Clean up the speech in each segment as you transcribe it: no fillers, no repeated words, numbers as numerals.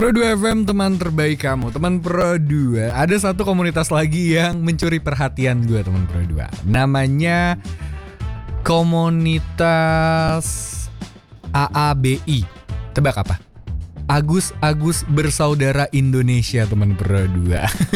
Pro 2 FM, teman terbaik kamu. Teman Pro 2, ada satu komunitas lagi yang mencuri perhatian gue, teman Pro 2. Namanya komunitas AABI. Tebak apa? Agus Bersaudara Indonesia, teman Pro 2.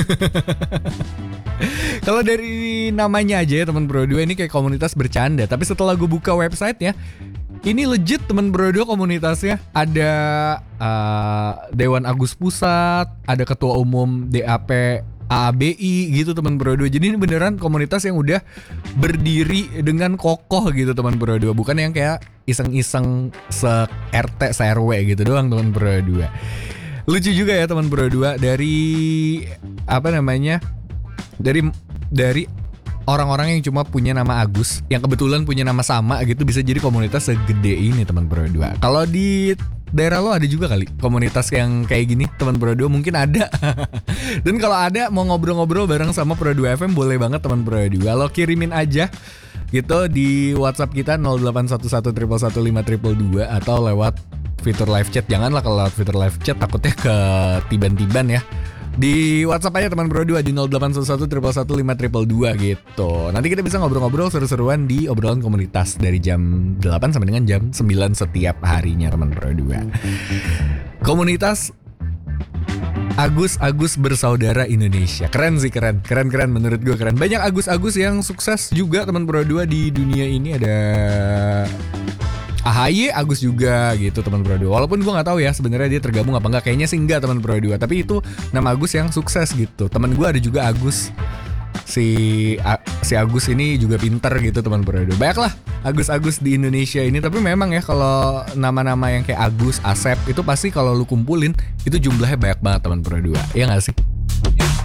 Kalau dari namanya aja ya, teman Pro 2, ini kayak komunitas bercanda. Tapi setelah gue buka websitenya, ini legit, teman Bro 2 komunitasnya. Ada Dewan Agus Pusat, ada Ketua Umum DAP AABI gitu, teman Bro 2. Jadi ini beneran komunitas yang udah berdiri dengan kokoh gitu, teman Bro 2. Bukan yang kayak iseng-iseng se-RT, se-RW gitu doang, teman Bro 2. Lucu juga ya, teman Bro 2. Dari Dari orang-orang yang cuma punya nama Agus, yang kebetulan punya nama sama gitu, bisa jadi komunitas segede ini, teman Pro 2. Kalau di daerah lo ada juga kali komunitas yang kayak gini, teman Pro 2? Mungkin ada. Dan kalau ada, mau ngobrol-ngobrol bareng sama Pro 2 FM, boleh banget, teman Pro 2. Lo kirimin aja gitu di WhatsApp kita 0811111522 atau lewat fitur live chat. Janganlah kalau lewat fitur live chat, takutnya ketiban-tiban ya. Di WhatsApp aja, teman Bro 2, di 0811111522 gitu. Nanti kita bisa ngobrol-ngobrol seru-seruan di obrolan komunitas dari jam 8 sampai dengan jam 9 setiap harinya, teman Bro 2. Komunitas Agus Bersaudara Indonesia. Keren sih, keren menurut gue, keren. Banyak Agus yang sukses juga, teman Bro 2, di dunia ini. Ada AHY Agus juga gitu, teman Pro 2. Walaupun gue gak tahu ya sebenarnya dia tergabung apa enggak. Kayaknya sih enggak, teman Pro 2. Tapi itu nama Agus yang sukses gitu. Teman gue ada juga Agus. Si Agus ini juga pinter gitu, teman Pro 2. Banyak lah Agus di Indonesia ini. Tapi memang ya, kalau nama-nama yang kayak Agus, Asep, itu pasti kalau lu kumpulin itu jumlahnya banyak banget, teman Pro 2. Iya gak sih?